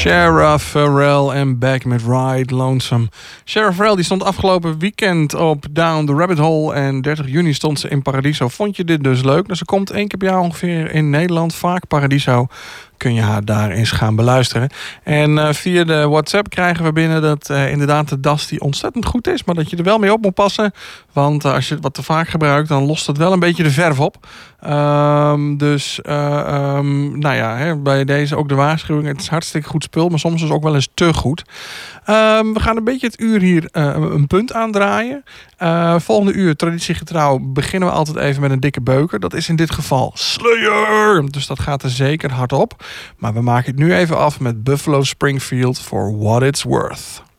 Shara Farrell en Back met Ride Lonesome. Shara Farrell die stond afgelopen weekend op Down the Rabbit Hole. En 30 juni stond ze in Paradiso. Vond je dit dus leuk? Dus ze komt 1 keer per jaar ongeveer in Nederland. Vaak Paradiso. Kun je haar daar eens gaan beluisteren. En via de WhatsApp krijgen we binnen dat inderdaad de das die ontzettend goed is. Maar dat je er wel mee op moet passen. Want als je het wat te vaak gebruikt, dan lost het wel een beetje de verf op. Nou ja, bij deze ook de waarschuwing. Het is hartstikke goed spul, maar soms is het ook wel eens te goed. We gaan een beetje het uur hier een punt aandraaien. Volgende uur, traditiegetrouw, beginnen we altijd even met een dikke beuker. Dat is in dit geval Slayer. Dus dat gaat er zeker hard op. Maar we maken het nu even af met Buffalo Springfield for What It's Worth.